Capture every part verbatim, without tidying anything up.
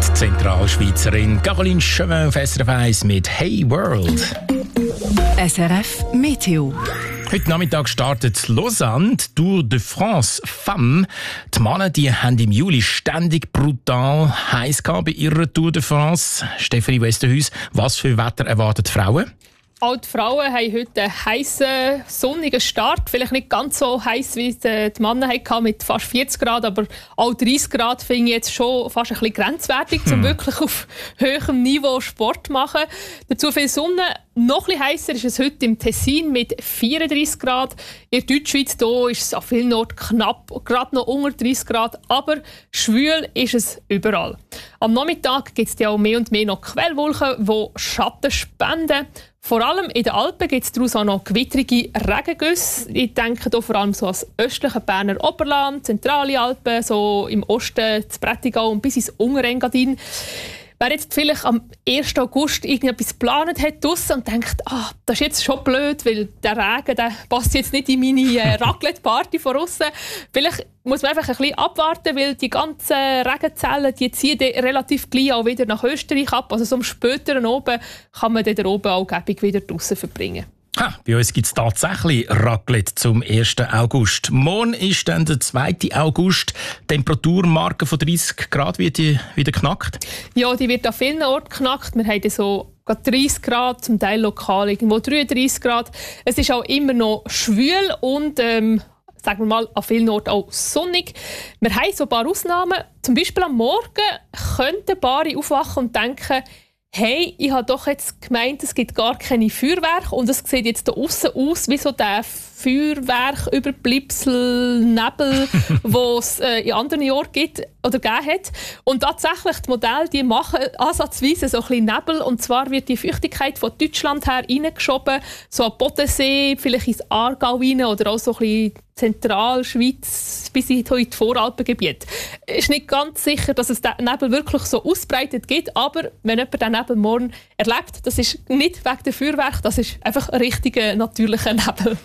Zentralschweizerin Caroline Chauvin auf S R F eins mit «Hey World». S R F Meteo. Heute Nachmittag startet Lausanne, die Tour de France Femmes. Die Männer die haben im Juli ständig brutal heiß gehabt bei ihrer Tour de France. Stefanie Westerhuis, was für Wetter erwartet die Frauen? Auch die Frauen haben heute einen heissen, sonnigen Start. Vielleicht nicht ganz so heiß, wie die Männer hatten, mit fast vierzig Grad, aber auch dreißig Grad finde ich jetzt schon fast ein bisschen grenzwertig, um hm. wirklich auf hohem Niveau Sport zu machen. Dazu viel Sonne. Noch ein bisschen heißer ist es heute im Tessin mit vierunddreißig Grad. In der Deutschschweiz hier ist es an vielen Orten knapp, gerade noch unter dreißig Grad, aber schwül ist es überall. Am Nachmittag gibt es auch mehr und mehr noch Quellwolken, die Schatten spenden. Vor allem in den Alpen gibt es daraus auch noch gewittrige Regengüsse. Ich denke hier vor allem so ans östliche Berner Oberland, zentrale Alpen, so im Osten, das Prättigau und bis ins Unterengadin. Wer jetzt vielleicht am ersten August irgendetwas geplant hat draussen und denkt, ah, das ist jetzt schon blöd, weil der Regen der passt jetzt nicht in meine äh, Raclette-Party von aussen. Vielleicht muss man einfach ein bisschen abwarten, weil die ganzen Regenzellen die ziehen relativ gleich auch wieder nach Österreich ab. Also so am späteren oben kann man dann oben auch gäbig wieder draussen verbringen. Ha, bei uns gibt es tatsächlich Raclette zum ersten August. Morgen ist dann der zweite August. Die Temperaturmarke von dreißig Grad wird die wieder knackt? Ja, die wird an vielen Orten knackt. Wir haben so dreißig Grad, zum Teil lokal irgendwo dreiunddreißig Grad. Es ist auch immer noch schwül und ähm, sagen wir mal, an vielen Orten auch sonnig. Wir haben so ein paar Ausnahmen. Zum Beispiel am Morgen könnten ein paar aufwachen und denken, hey, ich habe doch jetzt gemeint, es gibt gar keine Feuerwerke und es sieht jetzt da aussen aus wie so der Feuerwerk-Überbleibsel, Nebel, den es äh, in anderen Jahren gibt oder gegeben hat. Und tatsächlich, die Modelle die machen ansatzweise so ein bisschen Nebel und zwar wird die Feuchtigkeit von Deutschland her reingeschoben, so am Bodensee, vielleicht ins Aargau rein oder auch so ein bisschen Zentralschweiz bis in die Voralpengebiet. Es ist nicht ganz sicher, dass es den Nebel wirklich so ausbreitet gibt, aber wenn jemand den Nebel morgen erlebt, das ist nicht wegen der Feuerwerk, das ist einfach ein richtiger, natürlicher Nebel.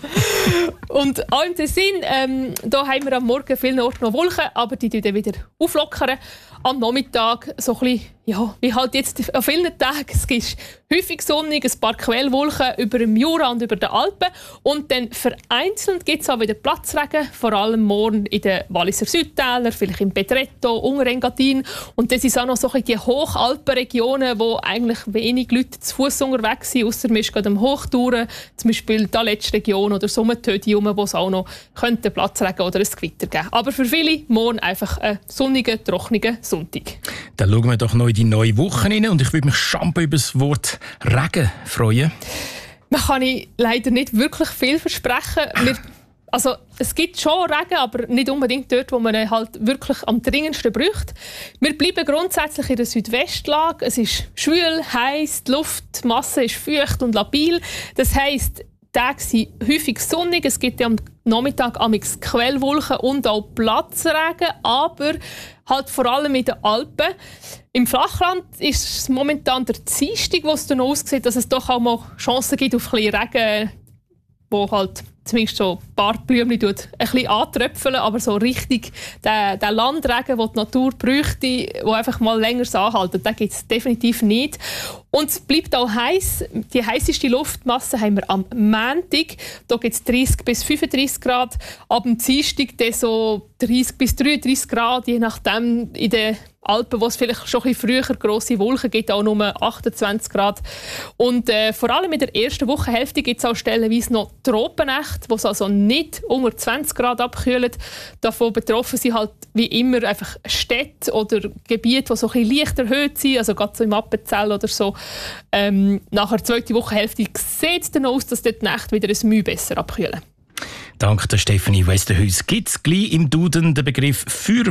Und auch im Tessin, ähm, da haben wir am Morgen vielen Orten noch Wolken, aber die dann wieder auflockern. Am Nachmittag so ein bisschen, ja, wie halt jetzt an vielen Tagen. Es ist häufig sonnig, ein paar Quellwolken über dem Jura und über den Alpen. Und dann vereinzelt gibt es auch wieder Platzregen, vor allem morgen in den Walliser Südtälern, vielleicht im Bedretto, Unterengadin. Und das sind auch noch so die Hochalpenregionen, wo eigentlich wenig Leute zu Fuß unterwegs sind, ausser man ist gerade am Hochtouren, zum Beispiel die letzte Region oder Sommertödi, wo es auch noch könnte Platzregen oder ein Gewitter geben. Aber für viele morgen einfach ein sonniger, trockener Sonntag. Dann schauen wir doch noch in die neue Woche rein und ich würde mich schon über das Wort Regen freuen. Man kann ich leider nicht wirklich viel versprechen. Wir, also, es gibt schon Regen, aber nicht unbedingt dort, wo man ihn halt wirklich am dringendsten braucht. Wir bleiben grundsätzlich in der Südwestlage. Es ist schwül, heiß, die Luftmasse ist feucht und labil. Das heisst, die Tage sind häufig sonnig. Es gibt ja am Nachmittag amigs Quellwolken und auch Platzregen, aber halt vor allem in den Alpen. Im Flachland ist es momentan der Dienstag, wo es dann aussieht, dass es doch auch mal Chancen gibt auf ein bisschen Regen, wo halt zumindest so ein paar Blümchen ein bisschen antröpfeln, aber so richtig den, den Landregen, den die Natur bräuchte, der einfach mal länger anhalten, den gibt es definitiv nicht. Und es bleibt auch heiß. Die heißeste Luftmasse haben wir am Montag. Da gibt es dreißig bis fünfunddreißig Grad. Ab dem Dienstag dann so dreißig bis dreiunddreißig Grad, je nachdem in den Alpen, wo es vielleicht schon ein bisschen früher grosse Wolken gibt, auch nur achtundzwanzig Grad. Und äh, vor allem in der ersten Wochenhälfte gibt es auch stellenweise noch Tropennächte, wo es also nicht unter zwanzig Grad abkühlen. Davon betroffen sind halt wie immer einfach Städte oder Gebiete, die so ein bisschen leicht erhöht sind, also gerade so im Appenzell oder so. Ähm, nach der zweiten Wochenhälfte sieht es dann aus, dass dort die Nächte wieder ein Mühe besser abkühlen. Dank der Stefanie Westerhuis gibt es gleich im Duden den Begriff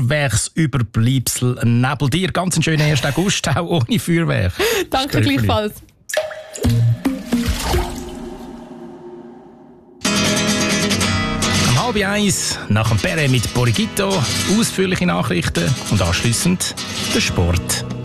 Feuerwerksüberbleibsel Nebel. Dir ganz einen schönen ersten August, auch ohne Feuerwerk. Danke gleichfalls. Um halb eins nach dem Perre mit Borigito, ausführliche Nachrichten und anschliessend der Sport.